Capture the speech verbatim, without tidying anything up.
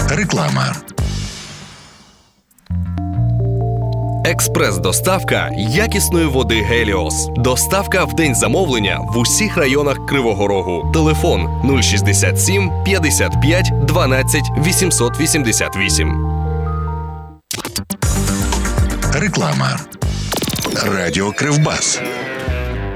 Реклама. Експрес-доставка якісної води «Геліос». Доставка в день замовлення в усіх районах Кривого Рогу. Телефон нуль шістдесят сім п'ятдесят п'ять дванадцять вісімсот вісімдесят вісім. Реклама. Радіо Кривбас.